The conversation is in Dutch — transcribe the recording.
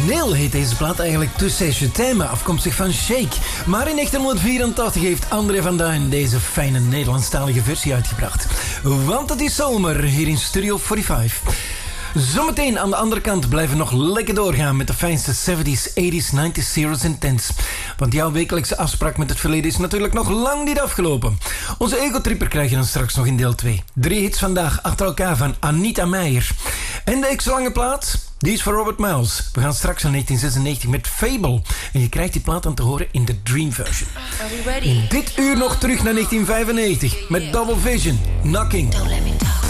Origineel heet deze plaat eigenlijk Tu sais je t'aime, afkomstig van Shake. Maar in 1984 heeft André van Duin deze fijne Nederlandstalige versie uitgebracht. Want het is zomer hier in Studio 45. Zometeen aan de andere kant blijven we nog lekker doorgaan met de fijnste 70s, 80s, 90s, zeros en tens. Want jouw wekelijkse afspraak met het verleden is natuurlijk nog lang niet afgelopen. Onze ego-tripper krijg je dan straks nog in deel 2. 3 hits vandaag achter elkaar van Anita Meijer. En de extra-lange plaat, die is voor Robert Miles. We gaan straks naar 1996 met Fable. En je krijgt die plaat dan te horen in de Dream version. In dit uur nog terug naar 1995 met Double Vision, Knocking. Don't let me talk.